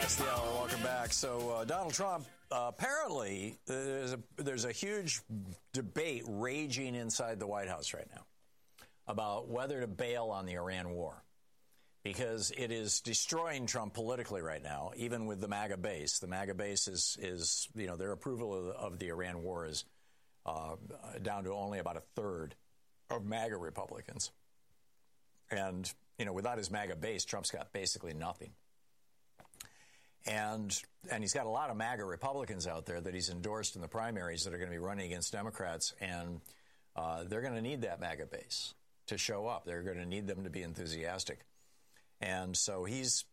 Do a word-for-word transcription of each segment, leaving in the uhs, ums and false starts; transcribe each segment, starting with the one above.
It's the hour. Welcome back. So uh, Donald Trump, uh, apparently, uh, there's, a, there's a huge debate raging inside the White House right now about whether to bail on the Iran war, because it is destroying Trump politically right now, even with the MAGA base. The MAGA base is, is you know, their approval of the, of the Iran war is uh, down to only about a third of MAGA Republicans. And, you know, without his MAGA base, Trump's got basically nothing. And and he's got a lot of MAGA Republicans out there that he's endorsed in the primaries that are going to be running against Democrats, and uh, they're going to need that MAGA base to show up. They're going to need them to be enthusiastic. And so he's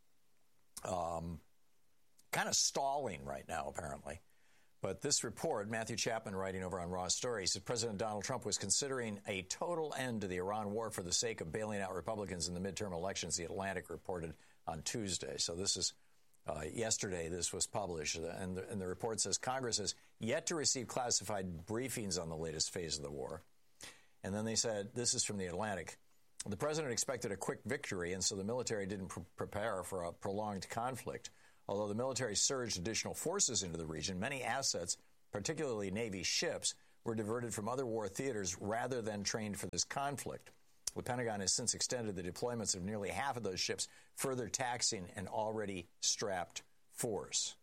um, kind of stalling right now, apparently. But this report, Matthew Chapman writing over on Raw's Story, he said President Donald Trump was considering a total end to the Iran war for the sake of bailing out Republicans in the midterm elections, The Atlantic reported on Tuesday. So this is uh, yesterday this was published, and the, and the report says Congress has yet to receive classified briefings on the latest phase of the war. And then they said, this is from The Atlantic, the president expected a quick victory, and so the military didn't pre- prepare for a prolonged conflict. Although the military surged additional forces into the region, many assets, particularly Navy ships, were diverted from other war theaters rather than trained for this conflict. The Pentagon has since extended the deployments of nearly half of those ships, further taxing an already strapped force.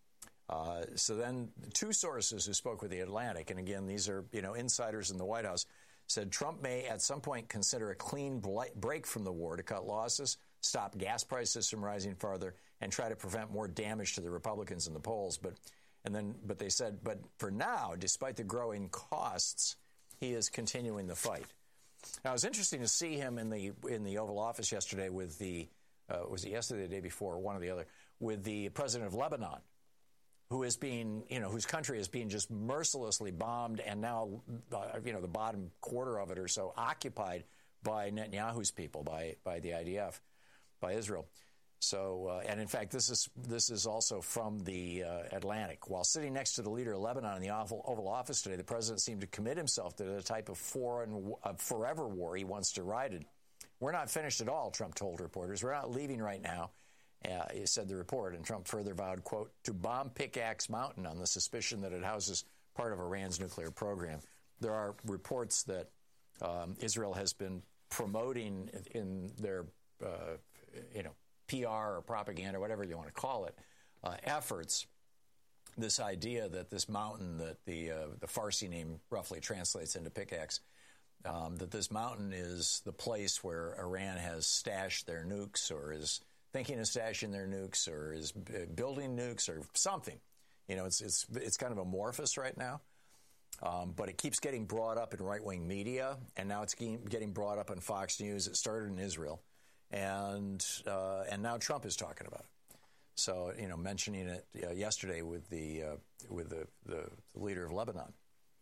Uh, so then two sources who spoke with The Atlantic, and again, these are, you know, insiders in the White House, said Trump may at some point consider a clean break from the war to cut losses, stop gas prices from rising farther, and try to prevent more damage to the Republicans in the polls. But and then, but they said, but for now, despite the growing costs, he is continuing the fight. Now, it was interesting to see him in the in the Oval Office yesterday with the uh, was it yesterday, or the day before, one or the other, with the president of Lebanon, who is being, you know, whose country is being just mercilessly bombed, and now, uh, you know, the bottom quarter of it or so occupied by Netanyahu's people, by by the I D F, by Israel. So, uh, and in fact, this is this is also from the uh, Atlantic. While sitting next to the leader of Lebanon in the Oval, Oval Office today, the president seemed to commit himself to the type of foreign, uh, forever war he wants to ride it. We're not finished at all, Trump told reporters. We're not leaving right now, uh, he said the report. And Trump further vowed, quote, to bomb Pickaxe Mountain on the suspicion that it houses part of Iran's nuclear program. There are reports that um, Israel has been promoting in their, uh, you know, P R or propaganda, whatever you want to call it, uh, efforts, this idea that this mountain that the uh, the Farsi name roughly translates into pickaxe, um, that this mountain is the place where Iran has stashed their nukes or is thinking of stashing their nukes or is b- building nukes or something. You know, it's it's it's kind of amorphous right now, um, but it keeps getting brought up in right-wing media, and now it's getting brought up on Fox News. It started in Israel. And uh, and now Trump is talking about it. So, you know, mentioning it uh, yesterday with the uh, with the, the, the leader of Lebanon.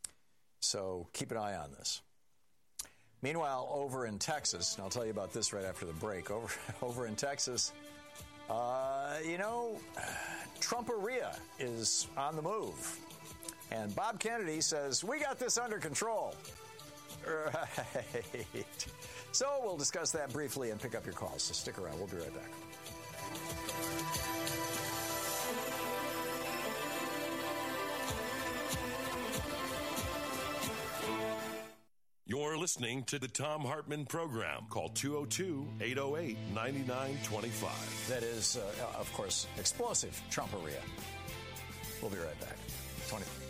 So keep an eye on this. Meanwhile, over in Texas, and I'll tell you about this right after the break. Over over in Texas, uh, you know, Trumperia is on the move, and Bob Kennedy says we got this under control. Right. So we'll discuss that briefly and pick up your calls. So stick around. We'll be right back. You're listening to the Thom Hartmann Program. Call two oh two, eight oh eight, nine nine two five. That is, uh, of course, explosive Trumperia. We'll be right back. twenty